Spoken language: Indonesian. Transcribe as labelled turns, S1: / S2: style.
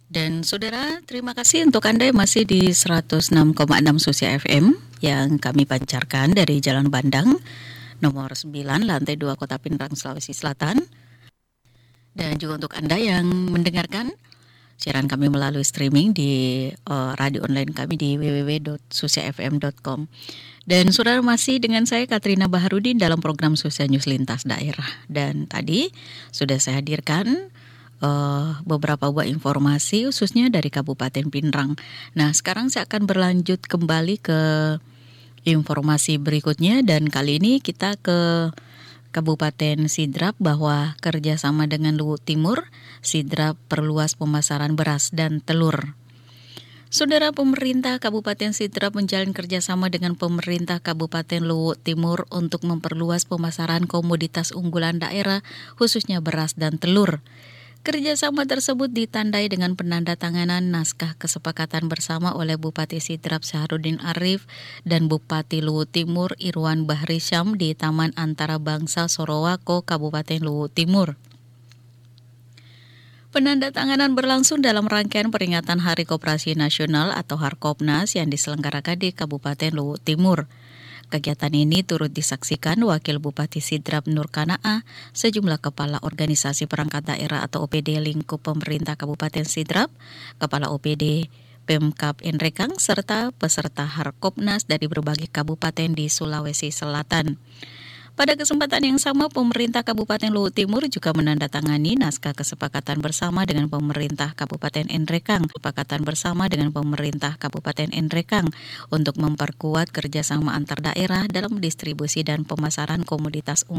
S1: Dan saudara, terima kasih untuk Anda yang masih di 106,6 Susia FM yang kami pancarkan dari Jalan Bandang, nomor 9, lantai 2 Kota Pinrang, Sulawesi Selatan. Dan juga untuk Anda yang mendengarkan siaran kami melalui streaming di radio online kami di www.susiafm.com. Dan saudara masih dengan saya Katrina Baharudin dalam program Susia News Lintas Daerah. Dan tadi sudah saya hadirkan beberapa buah informasi khususnya dari Kabupaten Pinrang. Nah, sekarang saya akan berlanjut kembali ke informasi berikutnya dan kali ini kita ke Kabupaten Sidrap bahwa kerjasama dengan Luwu Timur, Sidrap perluas pemasaran beras dan telur. Saudara, pemerintah Kabupaten Sidrap menjalin kerjasama dengan pemerintah Kabupaten Luwu Timur untuk memperluas pemasaran komoditas unggulan daerah khususnya beras dan telur. Kerjasama tersebut ditandai dengan penandatanganan naskah kesepakatan bersama oleh Bupati Sidrap Syahrudin Arif dan Bupati Luwu Timur Irwan Bahri Syam di Taman Antara Bangsa Sorowako, Kabupaten Luwu Timur. Penandatanganan berlangsung dalam rangkaian peringatan Hari Koperasi Nasional atau Harkopnas yang diselenggarakan di Kabupaten Luwu Timur. Kegiatan ini turut disaksikan Wakil Bupati Sidrap Nur Kanaa, sejumlah kepala organisasi perangkat daerah atau OPD lingkup pemerintah Kabupaten Sidrap, kepala OPD Pemkab Enrekang, serta peserta Harkopnas dari berbagai kabupaten di Sulawesi Selatan. Pada kesempatan yang sama, pemerintah Kabupaten Luwu Timur juga menandatangani naskah kesepakatan bersama dengan pemerintah Kabupaten Enrekang, untuk memperkuat kerjasama antar daerah dalam distribusi dan pemasaran komoditas